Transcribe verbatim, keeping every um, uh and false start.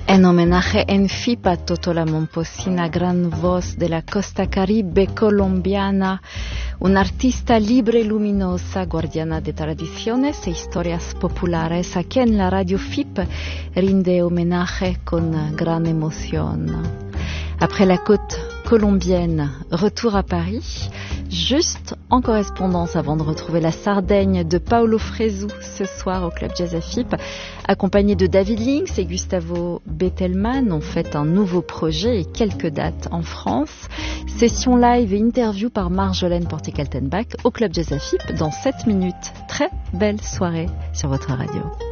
En homenaje en FIP a Toto la Momposina, gran voz de la costa caribe colombiana, una artista libre y luminosa, guardiana de tradiciones e historias populares, a quien la radio FIP rinde homenaje con gran emoción. Après la côte colombienne, retour à Paris, juste en correspondance avant de retrouver la Sardaigne de Paolo Fresu ce soir au Club Jazz FIP, accompagné de David Links et Gustavo Bettelman, ont fait un nouveau projet et quelques dates en France. Session live et interview par Marjolaine Portier-Kaltenbach au Club Jazz FIP dans sept minutes. Très belle soirée sur votre radio.